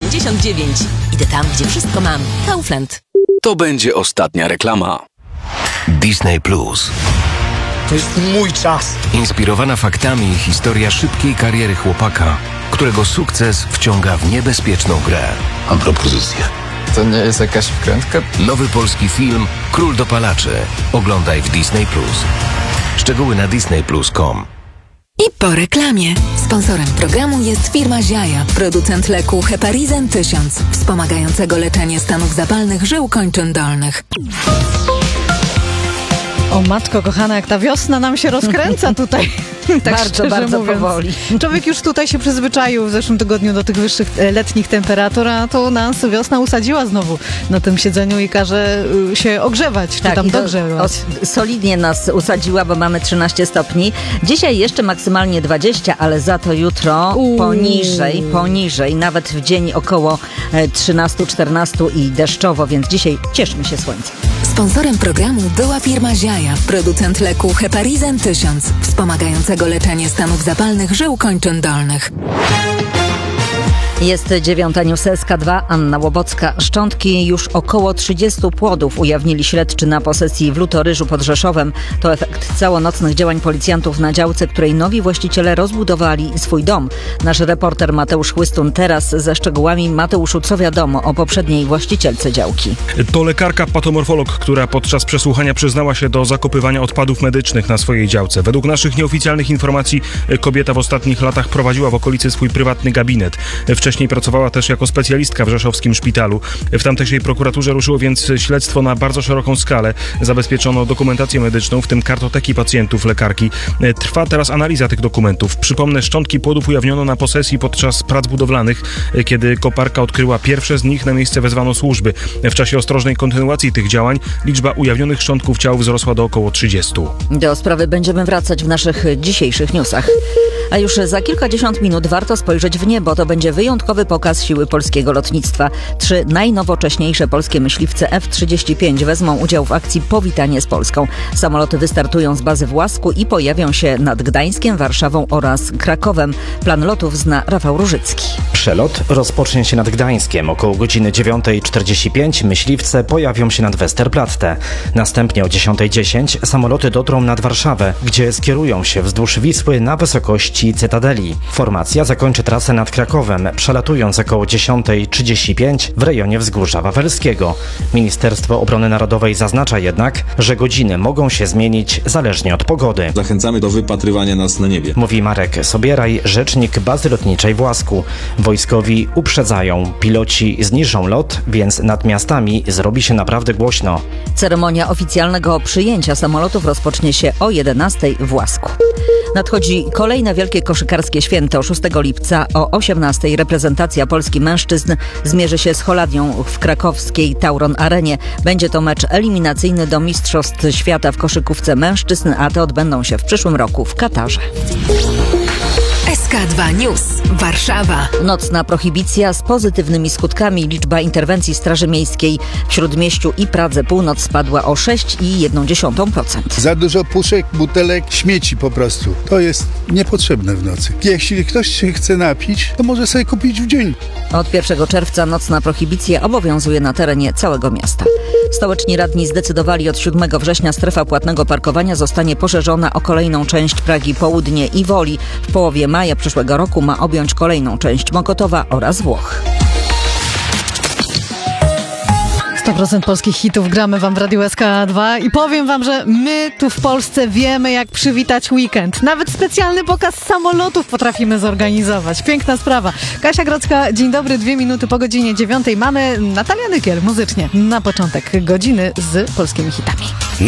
99. Idę tam, gdzie wszystko mam. Kaufland. To będzie ostatnia reklama. Disney Plus. To jest mój czas. Inspirowana faktami historia szybkiej kariery chłopaka, którego sukces wciąga w niebezpieczną grę. Mam propozycję. To nie jest jakaś wkrętka? Nowy polski film Król dopalaczy. Oglądaj w Disney Plus. Szczegóły na disneyplus.com. I po reklamie. Sponsorem programu jest firma Ziaja, producent leku Heparizan 1000, wspomagającego leczenie stanów zapalnych żył kończyn dolnych. O matko kochana, jak ta wiosna nam się rozkręca tutaj. Tak bardzo mówiąc. powoli. Człowiek już tutaj się przyzwyczaił w zeszłym tygodniu do tych wyższych letnich temperatur, a to nas wiosna usadziła znowu na tym siedzeniu i każe się ogrzewać, czy tam dogrzewać. Solidnie nas usadziła, bo mamy 13 stopni. Dzisiaj jeszcze maksymalnie 20, ale za to jutro poniżej, nawet w dzień około 13-14 i deszczowo, więc dzisiaj cieszmy się słońcem. Sponsorem programu była firma Ziaja, producent leku Heparizan 1000, wspomagającego leczenie stanów zapalnych żył kończyn dolnych. Jest 9 News SK2, Anna Łobocka. Szczątki już około 30 płodów ujawnili śledczy na posesji w Lutoryżu pod Rzeszowem. To efekt całonocnych działań policjantów na działce, której nowi właściciele rozbudowali swój dom. Nasz reporter Mateusz Chłystun teraz ze szczegółami. Mateuszu, co wiadomo o poprzedniej właścicielce działki? To lekarka patomorfolog, która podczas przesłuchania przyznała się do zakopywania odpadów medycznych na swojej działce. Według naszych nieoficjalnych informacji kobieta w ostatnich latach prowadziła w okolicy swój prywatny gabinet. Wcześniej pracowała też jako specjalistka w rzeszowskim szpitalu. W tamtejszej prokuraturze ruszyło więc śledztwo na bardzo szeroką skalę. Zabezpieczono dokumentację medyczną, w tym kartoteki pacjentów lekarki. Trwa teraz analiza tych dokumentów. Przypomnę, szczątki płodów ujawniono na posesji podczas prac budowlanych. Kiedy koparka odkryła pierwsze z nich, na miejsce wezwano służby. W czasie ostrożnej kontynuacji tych działań liczba ujawnionych szczątków ciał wzrosła do około 30. Do sprawy będziemy wracać w naszych dzisiejszych newsach. A już za kilkadziesiąt minut warto spojrzeć w niebo. To będzie wyjątkowy pokaz siły polskiego lotnictwa. 3 najnowocześniejsze polskie myśliwce F-35 wezmą udział w akcji Powitanie z Polską. Samoloty wystartują z bazy w Łasku i pojawią się nad Gdańskiem, Warszawą oraz Krakowem. Plan lotów zna Rafał Różycki. Przelot rozpocznie się nad Gdańskiem. Około godziny 9:45 myśliwce pojawią się nad Westerplatte. Następnie o 10:10 samoloty dotrą nad Warszawę, gdzie skierują się wzdłuż Wisły na wysokości Cytadeli. Formacja zakończy trasę nad Krakowem, przelatując około 10:35 w rejonie Wzgórza Wawelskiego. Ministerstwo Obrony Narodowej zaznacza jednak, że godziny mogą się zmienić zależnie od pogody. Zachęcamy do wypatrywania nas na niebie. Mówi Marek Sobieraj, rzecznik bazy lotniczej w Łasku. Wojskowi uprzedzają, piloci zniżą lot, więc nad miastami zrobi się naprawdę głośno. Ceremonia oficjalnego przyjęcia samolotów rozpocznie się o 11:00 w Łasku. Nadchodzi kolejne wielkie koszykarskie święto. 6 lipca o 18:00 reprezentacja Polski mężczyzn zmierzy się z Holandią w krakowskiej Tauron Arenie. Będzie to mecz eliminacyjny do Mistrzostw Świata w koszykówce mężczyzn, a te odbędą się w przyszłym roku w Katarze. SK2 News. Warszawa. Nocna prohibicja z pozytywnymi skutkami. Liczba interwencji Straży Miejskiej w Śródmieściu i Pradze Północ spadła o 6,1%. Za dużo puszek, butelek, śmieci po prostu. To jest niepotrzebne w nocy. Jeśli ktoś się chce napić, to może sobie kupić w dzień. Od 1 czerwca nocna prohibicja obowiązuje na terenie całego miasta. Stołeczni radni zdecydowali, od 7 września strefa płatnego parkowania zostanie poszerzona o kolejną część Pragi Południe i Woli. W połowie maja przyszłego roku ma objąć kolejną część Mokotowa oraz Włoch. 100% polskich hitów gramy wam w Radiu SK2 i powiem wam, że my tu w Polsce wiemy, jak przywitać weekend. Nawet specjalny pokaz samolotów potrafimy zorganizować. Piękna sprawa. Kasia Grodzka, dzień dobry, 2 minuty po godzinie 9:00. Mamy Natalię Nykiel muzycznie na początek godziny z polskimi hitami.